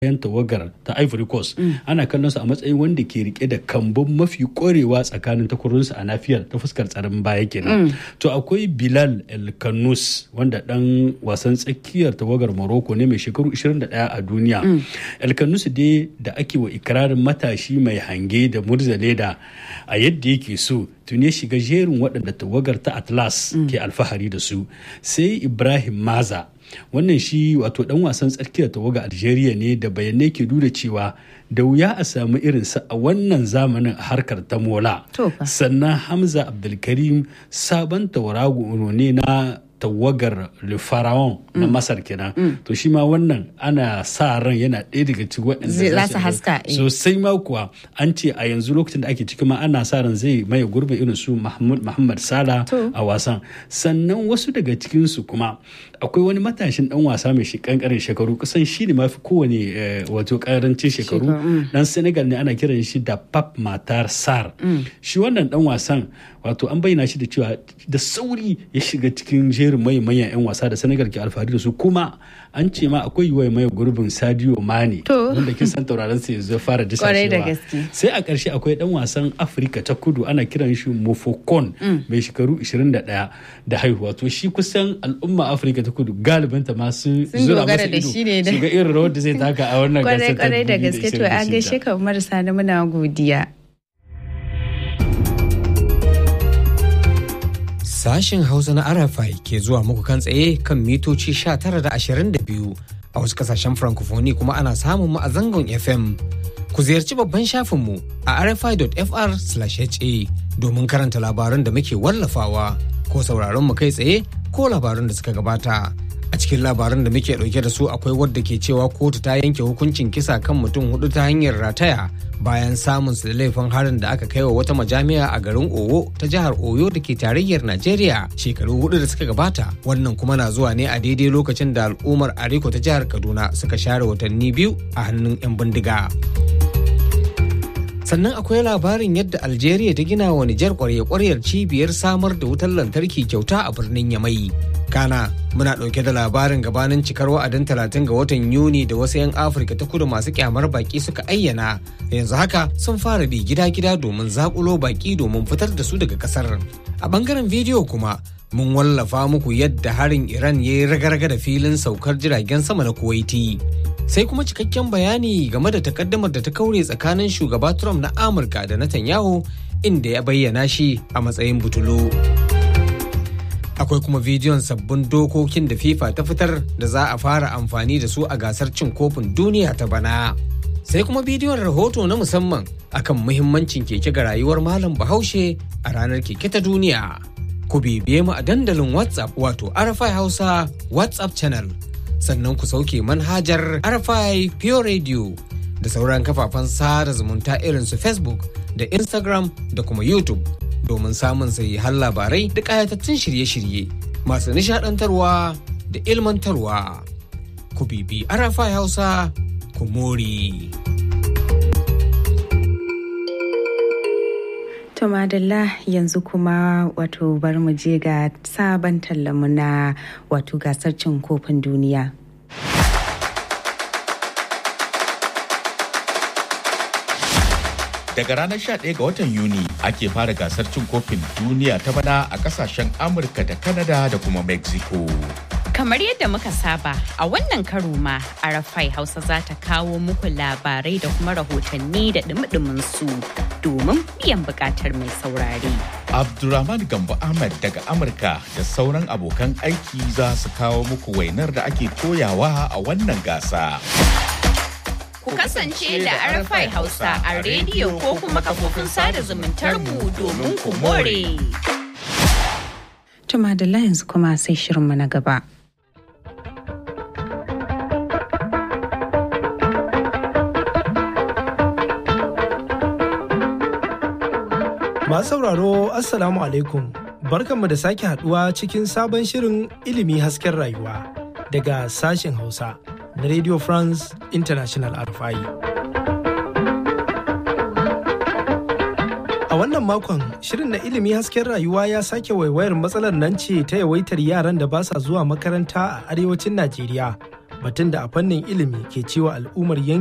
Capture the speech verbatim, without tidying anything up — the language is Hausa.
yan tawagar ta Ivory Coast ana kallon su a matsayin wanda ke rike da kambun mafi korewa tsakanin takwarorinsu a nafiyar ta fuskar tsaron baya kenan. To akwai Bilal El Kannous wanda dan wasan tsakiyar tawagar Morocco ne mai shekaru ishirin da ɗaya a duniya. El Kannous dai da ake wa ikirarin matashi mai hange da murzale da a yadda yake so tuni shiga jerin waɗanda tawagar ta Atlas ke alfahari da su. Sai Ibrahim Maza wannan shi wato dan wasan tsakiyar tawaga Algeria ne da bayanai ke nuna cewa da wuya a samu irinsa a wannan zamanin a harkar ta mola. Sannan Hamza Abdulkarim sabon taurago ne na tawagar Le Pharaon na Masar kenan. To shi ma wannan ana sa ran yana ɗaya daga cikin waɗanda za su haska sosai ma kuwa an ce a yanzu lokacin da ake ciki ma ana sa ran zai maye gurbin irin su Muhammad Salah a wasan. Sannan wasu daga cikin su kuma akwai wani matashin dan wasa mai kankarin shekaru kusan shi ne mafi kowane wato karancin shekaru dan Senegal ne ana kiran shi da Pape Matar Sarr. Shi wannan dan wasan wato an bayyana shi da cewa da sauri ya shiga cikin jerin mai manyan 'yan wasa da Senegal ke alfahari da su, kuma an ce ma akwai yiwuwa mai gurbin Sadio Mane wanda kin san tauraron sa yanzu fara disashewa. Sai a ƙarshe akwai dan wasan Afirka ta Kudu ana kiran shi Mofokon mai shekaru ishirin da ɗaya da haihuwa. To shi kusan al'umma Afirka ta Kudu galibin ta masu zura masa ido su ga irin rawar da zai taka a wannan gasar ta kwarai da gaske. To an gaishe ka marasa na muna godiya. Sashen Hausa na R F I ke zuwa muku kan tsaye kan mitoci sha tara da ashirin da biyu a wasu kasashen Francophonie kuma ana samun mu a zangon F M. Ku ziyarci babban shafinmu a r f i dot f r slash h a domin karanta labaran da muke wallafawa ko sauraron mu kai tsaye ko labaran da suka gabata. A cikin labaran da muke dauke da su akwai wadda ke cewa kotu ta yanke hukuncin kisa kan mutum hudu ta hanyar rataya bayan samun su da laifin harin da aka kai wa wata majami'a a garin Owo ta jihar Oyo da ke tarayyar Najeriya shekaru hudu da suka gabata. Wannan kuma na zuwa ne a daidai lokacin da al'ummar Ariko ta jihar Kaduna suka share watanni biyu a hannun 'yan bindiga. Sannan akwai labarin yadda Algeria ta gina wa Nijar kwarya-kwaryar cibiyar samar da wutar lantarki kyauta a birnin Yamai. Kana muna ɗauke da labarin gabanin cikar wa'adin talatin ga watan Yuni da wasu 'yan Afirka ta Kudu masu kyamar baki suka ayyana. Yanzu haka sun fara bi gida-gida domin zakulo baki domin fitar da su daga ƙasar. A ɓangaren bidiyo kuma mun wallafa muku yadda harin Iran ya yi raga-raga da filin saukar jiragen sama na Kuwaiti. Sai kuma cikakken bayani game da takaddamar da ta kaure tsakanin shugaba Trump na Amurka da Netanyahu inda ya bayyana shi a matsayin butulu. Akwai kuma bidiyon sabbin dokokin da FIFA ta fitar da za a fara amfani da su a gasar cin kofin duniya ta bana. Sai kuma bidiyon rahoto na musamman akan muhimmancin keke ga rayuwar Malam Bahaushe a ranar keke ta duniya. Ku bibiye mu a dandalin WhatsApp wato R F I Hausa WhatsApp channel. Sannan ku sauke manhajar R F I Pure Radio da sauran kafafen sada zumunta irin su Facebook da Instagram da kuma YouTube domin samun sahihan labarai da ƙayatattun shirye-shirye masu nishaɗantarwa da ilmantarwa. Ku bibi R F I Hausa ku more. To madalla yanzu kuma wato bar mu je ga sabon tallamu na wato gasar cin kofin duniya. Daga ranar sha ɗaya ga watan Yuni ake fara gasar cin kofin duniya ta bana a kasashen Amurka da Canada da kuma Mexico. Kamar yadda muka saba a wannan karo ma R F I Hausa za ta kawo muku labarai da kuma rahotanni da dumi su domin biyan bukatar mai saurare. Abdulrahman Gambo Ahmad daga Amurka da sauran abokan aiki za su kawo muku wainar da ake toyawa a wannan gasa. Ku kasance da R F I Hausa a rediyo ko kuma kafofin sada zumuntar mu domin ku more. Tuma da yanzu kuma sai shirinmu na gaba. Masu sauraro Assalamu alaikum. Barkanmu da sake haduwa cikin sabon shirin ilimi hasken rayuwa daga sashen Hausa na Radio France International R F I. A wannan makon shirin na ilimi hasken rayuwa ya sake waiwayar matsalar nan ce ta yawaitar yaran da ba sa zuwa makaranta a arewacin Najeriya batun da a fannin ilimi ke cewa al'ummar yankin